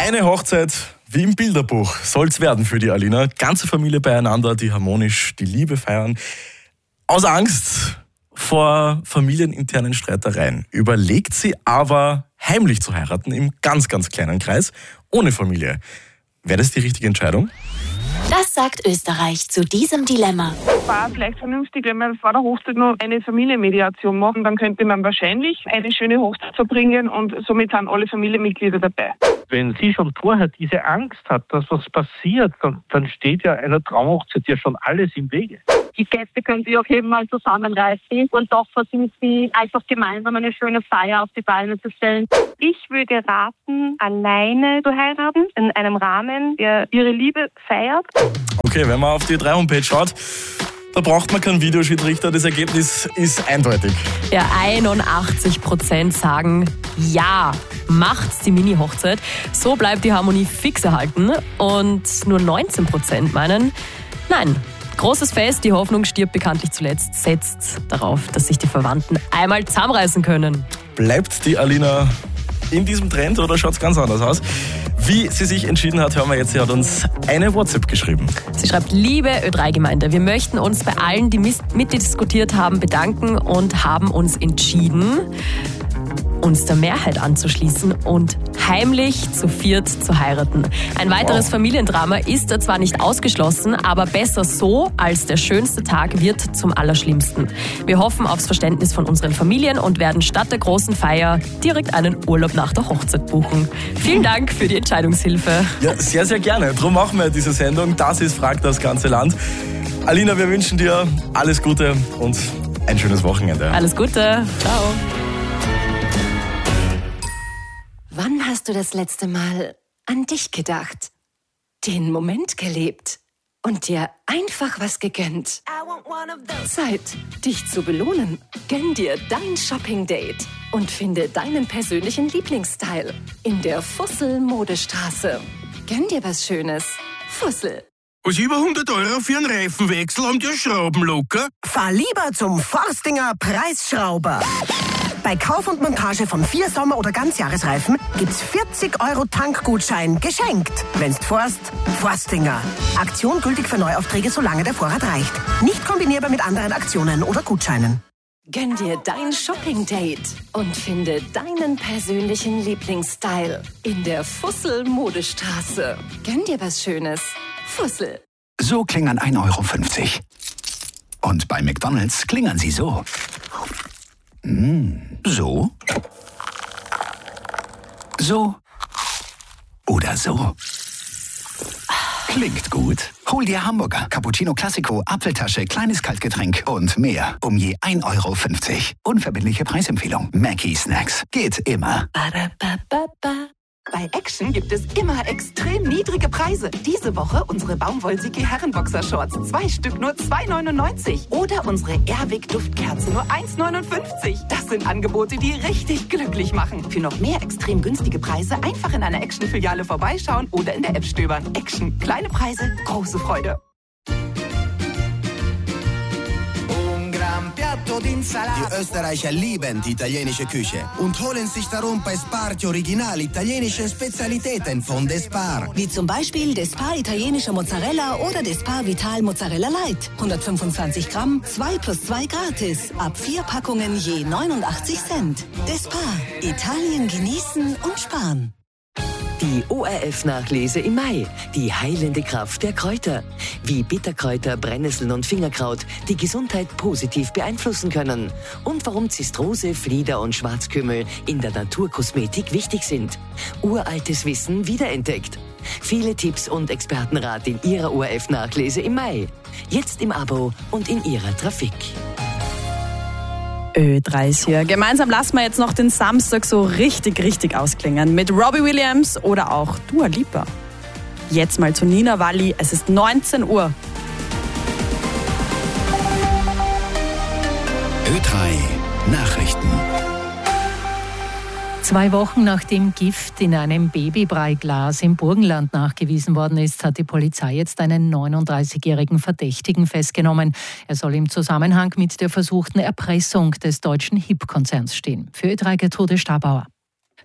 Eine Hochzeit wie im Bilderbuch soll's werden für die Alina. Ganze Familie beieinander, die harmonisch die Liebe feiern. Aus Angst vor familieninternen Streitereien überlegt sie aber, heimlich zu heiraten, im ganz, ganz kleinen Kreis, ohne Familie. Wäre das die richtige Entscheidung? Das sagt Österreich zu diesem Dilemma. War vielleicht vernünftig, wenn man vor der Hochzeit noch eine Familienmediation machen, dann könnte man wahrscheinlich eine schöne Hochzeit verbringen und somit sind alle Familienmitglieder dabei. Wenn sie schon vorher diese Angst hat, dass was passiert, dann steht ja einer Traumhochzeit ja schon alles im Wege. Die Gäste können sich auch eben mal zusammenreißen und doch versuchen sie einfach gemeinsam eine schöne Feier auf die Beine zu stellen. Ich würde raten, alleine zu heiraten, in einem Rahmen, der ihre Liebe feiert. Okay, wenn man auf die 3 Homepage schaut, da braucht man keinen Videoschiedsrichter. Das Ergebnis ist eindeutig. Ja, 81% sagen ja, macht's die Mini-Hochzeit. So bleibt die Harmonie fix erhalten. Und nur 19% meinen, nein. Großes Fest, die Hoffnung stirbt bekanntlich zuletzt, setzt darauf, dass sich die Verwandten einmal zusammenreißen können. Bleibt die Alina in diesem Trend oder schaut es ganz anders aus? Wie sie sich entschieden hat, hören wir jetzt. Sie hat uns eine WhatsApp geschrieben. Sie schreibt, liebe Ö3-Gemeinde, wir möchten uns bei allen, die mitdiskutiert haben, bedanken und haben uns entschieden, uns der Mehrheit anzuschließen und heimlich zu viert zu heiraten. Ein weiteres Familiendrama ist zwar nicht ausgeschlossen, aber besser so, als der schönste Tag wird zum Allerschlimmsten. Wir hoffen aufs Verständnis von unseren Familien und werden statt der großen Feier direkt einen Urlaub nach der Hochzeit buchen. Vielen Dank für die Entscheidungshilfe. Ja, sehr, sehr gerne. Darum machen wir diese Sendung. Das ist Fragt das ganze Land. Alina, wir wünschen dir alles Gute und ein schönes Wochenende. Alles Gute. Ciao. Wann hast du das letzte Mal an dich gedacht, den Moment gelebt und dir einfach was gegönnt? Zeit, dich zu belohnen. Gönn dir dein Shopping-Date und finde deinen persönlichen Lieblingsstyle in der Fussel-Modestraße. Gönn dir was Schönes. Fussel. Was über 100 € für einen Reifenwechsel haben die Schrauben locker? Fahr lieber zum Forstinger Preisschrauber. Bei Kauf und Montage von 4 Sommer- oder Ganzjahresreifen gibt's 40 € Tankgutschein geschenkt. Wenn's forst, Forstinger. Aktion gültig für Neuaufträge, solange der Vorrat reicht. Nicht kombinierbar mit anderen Aktionen oder Gutscheinen. Gönn dir dein Shopping-Date und finde deinen persönlichen Lieblingsstyle in der Fussel-Modestraße. Gönn dir was Schönes. Fussel. So klingern 1,50 €. Und bei McDonald's klingern sie so. So? So? Oder so? Klingt gut. Hol dir Hamburger, Cappuccino Classico, Apfeltasche, kleines Kaltgetränk und mehr um je 1,50 €. Unverbindliche Preisempfehlung. Mackie Snacks. Geht immer. Bei Action gibt es immer extrem niedrige Preise. Diese Woche unsere Baumwollsiki Herrenboxer-Shorts. 2 Stück nur 2,99 €. Oder unsere Airwick Duftkerze nur 1,59 €. Das sind Angebote, die richtig glücklich machen. Für noch mehr extrem günstige Preise einfach in einer Action-Filiale vorbeischauen oder in der App stöbern. Action. Kleine Preise, große Freude. Die Österreicher lieben die italienische Küche und holen sich darum bei Spar die original italienische Spezialitäten von Despar. Wie zum Beispiel Despar italienischer Mozzarella oder Despar Vital Mozzarella Light. 125 Gramm, 2 + 2 gratis. Ab 4 Packungen je 89 Cent. Despar. Italien genießen und sparen. Die ORF-Nachlese im Mai. Die heilende Kraft der Kräuter. Wie Bitterkräuter, Brennnesseln und Fingerkraut die Gesundheit positiv beeinflussen können. Und warum Zistrose, Flieder und Schwarzkümmel in der Naturkosmetik wichtig sind. Uraltes Wissen wiederentdeckt. Viele Tipps und Expertenrat in Ihrer ORF-Nachlese im Mai. Jetzt im Abo und in Ihrer Trafik. Ö3 ist hier. Gemeinsam lassen wir jetzt noch den Samstag so richtig ausklingen mit Robbie Williams oder auch Dua Lipa. Jetzt mal zu Nina Walli. Es ist 19 Uhr. Ö3 Nachrichten. 2 Wochen nachdem Gift in einem Babybreiglas im Burgenland nachgewiesen worden ist, hat die Polizei jetzt einen 39-jährigen Verdächtigen festgenommen. Er soll im Zusammenhang mit der versuchten Erpressung des deutschen HIP-Konzerns stehen. Für Ö3 Gertrude Stabauer.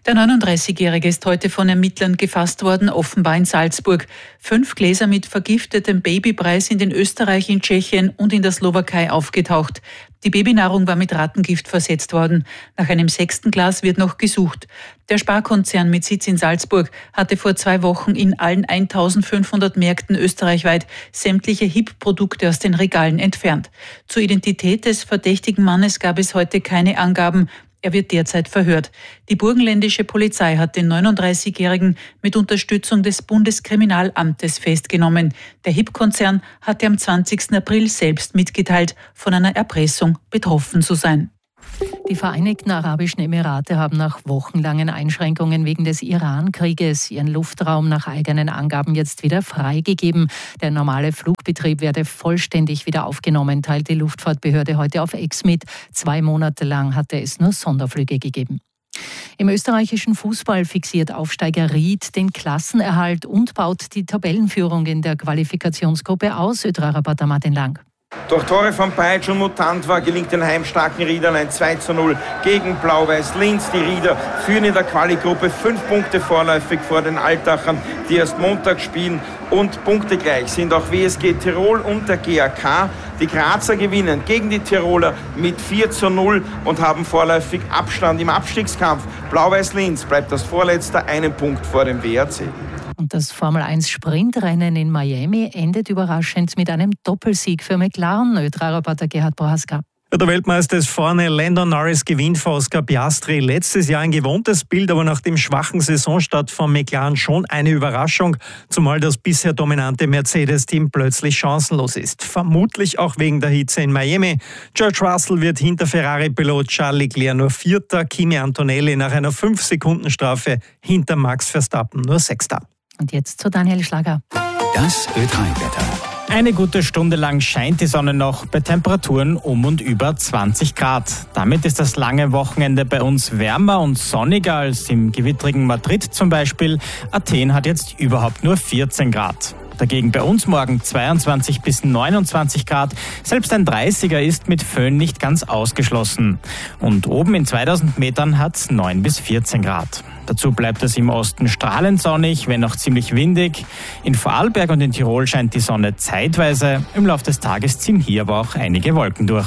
Der 39-Jährige ist heute von Ermittlern gefasst worden, offenbar in Salzburg. 5 Gläser mit vergiftetem Babybrei sind in Österreich, in Tschechien und in der Slowakei aufgetaucht. Die Babynahrung war mit Rattengift versetzt worden. Nach einem 6. Glas wird noch gesucht. Der Sparkonzern mit Sitz in Salzburg hatte vor 2 Wochen in allen 1500 Märkten österreichweit sämtliche HIP-Produkte aus den Regalen entfernt. Zur Identität des verdächtigen Mannes gab es heute keine Angaben. Er wird derzeit verhört. Die burgenländische Polizei hat den 39-Jährigen mit Unterstützung des Bundeskriminalamtes festgenommen. Der HIP-Konzern hatte am 20. April selbst mitgeteilt, von einer Erpressung betroffen zu sein. Die Vereinigten Arabischen Emirate haben nach wochenlangen Einschränkungen wegen des Iran-Krieges ihren Luftraum nach eigenen Angaben jetzt wieder freigegeben. Der normale Flugbetrieb werde vollständig wieder aufgenommen, teilt die Luftfahrtbehörde heute auf X mit. 2 Monate lang hatte es nur Sonderflüge gegeben. Im österreichischen Fußball fixiert Aufsteiger Ried den Klassenerhalt und baut die Tabellenführung in der Qualifikationsgruppe aus. ÖTRA-Reporter Martin Lang. Durch Tore von Peitsch und Mutantwa gelingt den heimstarken Riedern ein 2:0 gegen Blau-Weiß Linz. Die Rieder führen in der Quali-Gruppe 5 Punkte vorläufig vor den Altachern, die erst Montag spielen, und punktegleich sind auch WSG Tirol und der GAK. Die Grazer gewinnen gegen die Tiroler mit 4:0 und haben vorläufig Abstand im Abstiegskampf. Blau-Weiß Linz bleibt als Vorletzter 1 Punkt vor dem WRC. Und das Formel-1-Sprintrennen in Miami endet überraschend mit einem Doppelsieg für McLaren. ÖTRA-Reporter Gerhard Prohaska. Der Weltmeister ist vorne. Lando Norris gewinnt vor Oscar Piastri. Letztes Jahr ein gewohntes Bild, aber nach dem schwachen Saisonstart von McLaren schon eine Überraschung, zumal das bisher dominante Mercedes-Team plötzlich chancenlos ist. Vermutlich auch wegen der Hitze in Miami. George Russell wird hinter Ferrari-Pilot Charles Leclerc nur 4. Kimi Antonelli nach einer 5-Sekunden-Strafe hinter Max Verstappen nur 6. Und jetzt zu Daniel Schlager. Das Ö3-Wetter. Eine gute Stunde lang scheint die Sonne noch bei Temperaturen um und über 20 Grad. Damit ist das lange Wochenende bei uns wärmer und sonniger als im gewittrigen Madrid zum Beispiel. Athen hat jetzt überhaupt nur 14 Grad. Dagegen bei uns morgen 22 bis 29 Grad. Selbst ein 30er ist mit Föhn nicht ganz ausgeschlossen. Und oben in 2000 Metern hat es 9 bis 14 Grad. Dazu bleibt es im Osten strahlend sonnig, wenn auch ziemlich windig. In Vorarlberg und in Tirol scheint die Sonne zeitweise. Im Laufe des Tages ziehen hier aber auch einige Wolken durch.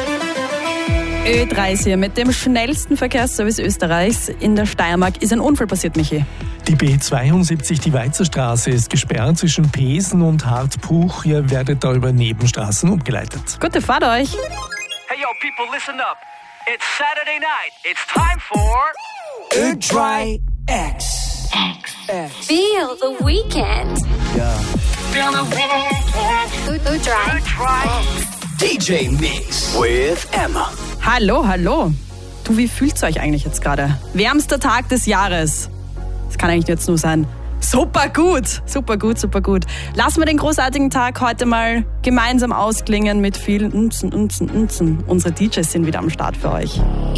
Ö3 ist hier mit dem schnellsten Verkehrsservice Österreichs. In der Steiermark ist ein Unfall passiert, Michi. Die B72, die Weizerstraße, ist gesperrt zwischen Pesen und Hartpuch. Ihr werdet da über Nebenstraßen umgeleitet. Gute Fahrt euch. Hey yo, people, listen up. It's Saturday night. It's time for Ö3 X. Feel the weekend. Yeah. Feel the weekend. Ö3 DJ Mix with Emma. Hallo, hallo. Du, wie fühlt's euch eigentlich jetzt gerade? Wärmster Tag des Jahres. Das kann eigentlich jetzt nur sein. Super gut, super gut, super gut. Lassen wir den großartigen Tag heute mal gemeinsam ausklingen mit vielen Unzen. Unsere DJs sind wieder am Start für euch.